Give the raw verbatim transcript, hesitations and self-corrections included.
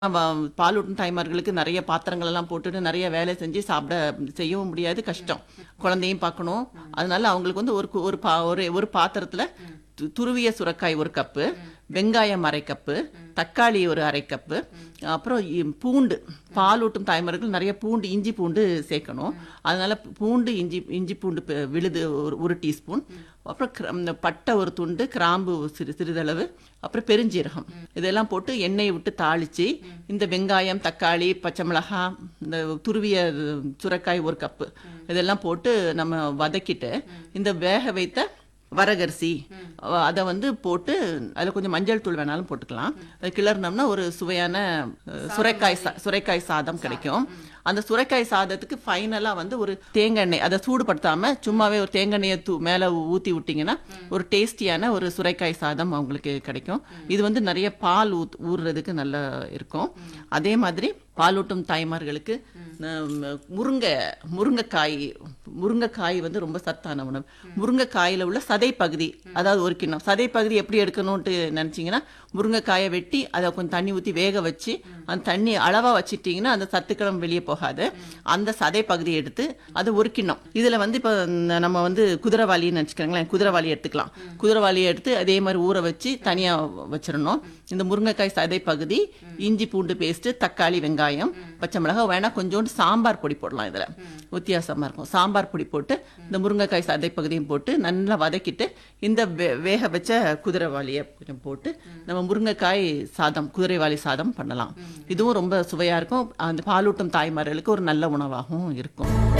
அவ பாலூட்டும் தாய்மார்களுக்கு நெறைய பாத்திரங்கள் எல்லாம் போட்டுட்டு நெறைய வேலை செஞ்சு சாப்பிட செய்யவும் முடியாது, கஷ்டம். குழந்தையும் பார்க்கணும். அதனால அவங்களுக்கு வந்து ஒரு கு- ஒரு பா ஒரு ஒரு பாத்திரத்துல து துருவிய சுரைக்காய் ஒரு கப்பு, வெங்காயம் அரை கப்பு, தக்காளி ஒரு அரை கப்பு, அப்புறம் இ பூண்டு பாலூட்டும் தாய்மார்கள் நெறைய பூண்டு, இஞ்சி பூண்டு சேர்க்கணும். அதனால பூண்டு, இஞ்சி இஞ்சி பூண்டு ப விழுது ஒரு 1 டீஸ்பூன், அப்புறம் கிர இந்த பட்டை ஒரு துண்டு, கிராம்பு சிறு சிறிதளவு, அப்புறம் பெருஞ்சீரகம் இதெல்லாம் போட்டு எண்ணெயை விட்டு தாளிச்சு, இந்த வெங்காயம், தக்காளி, பச்சை மிளகாய், இந்த துருவிய சுரைக்காய் ஒரு கப்பு இதெல்லாம் போட்டு நம்ம வதக்கிட்டு, இந்த வேக வைத்த வரகரிசி அதை வந்து போட்டு அதில் கொஞ்சம் மஞ்சள் தூள் வேணாலும் போட்டுக்கலாம். அது கிளறினோம்னா ஒரு சுவையான அஹ், சுரைக்காய் சா சுரைக்காய் சாதம் கிடைக்கும். அந்த சுரைக்காய் சாதத்துக்கு ஃபைனலாக வந்து ஒரு தேங்காய் எண்ணெய், அதை சூடுபடுத்தாமல் சும்மாவே ஒரு தேங்காய் எண்ணெயை தூ மேலே ஊற்றி விட்டிங்கன்னா ஒரு டேஸ்டியான ஒரு சுரைக்காய் சாதம் அவங்களுக்கு கிடைக்கும். இது வந்து நிறைய பால் ஊத் ஊறுறதுக்கு நல்லா இருக்கும். அதே மாதிரி பாலூட்டும் தாய்மார்களுக்கு ஹம், முருங்கை முருங்கைக்காய் முருங்கைக்காய் வந்து ரொம்ப சத்தான உணவு. முருங்கைக்காயில் உள்ள சதை பகுதி, அதாவது ஒரு கிண்ணம் சதை பகுதி எப்படி எடுக்கணும்ட்டு நினச்சிங்கன்னா, முருங்கைக்காயை வெட்டி அதை கொஞ்சம் தண்ணி ஊற்றி வேக வச்சு அந்த தண்ணி அளவாக வச்சிட்டிங்கன்னா அந்த சத்துக்களும் வெளியே போகாது. அந்த சதை பகுதியை எடுத்து அது ஒரு கிண்ணம். இதில் வந்து இப்போ நம்ம வந்து குதிரைவாளின்னு நினச்சிக்கிறோங்களேன், குதிரைவாளி எடுத்துக்கலாம். குதிரைவாளியை எடுத்து அதே மாதிரி ஊற வச்சு தனியாக வச்சிடணும். இந்த முருங்கைக்காய் சதை பகுதி, இஞ்சி பூண்டு பேஸ்ட்டு, தக்காளி, வெங்காயம், பச்சை மிளகாய், வேணா கொஞ்சோண்டு சாம்பார் பொடி போடலாம். இதில் வித்தியாசமாக இருக்கும். சாம்பார் பொடி போட்டு இந்த முருங்கைக்காய் சதை பகுதியும் போட்டு நல்லா வதக்கிட்டு இந்த வே வேக வச்ச குதிரைவாளியை கொஞ்சம் போட்டு நம்ம முருங்கைக்காய் சாதம், குதிரைவாளி சாதம் பண்ணலாம். இதுவும் ரொம்ப சுவையாக இருக்கும். அந்த பாலூட்டும் தாய்மார்களுக்கு ஒரு நல்ல உணவாகவும் இருக்கும்.